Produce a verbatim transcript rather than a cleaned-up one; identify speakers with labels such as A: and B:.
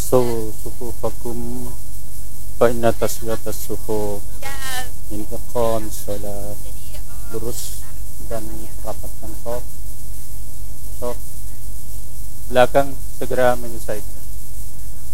A: So sufufakum fa inna taswiyatas sufu min iqam salat. Lurus dan rapatkan saf. Saf belakang segera menyelesaikan.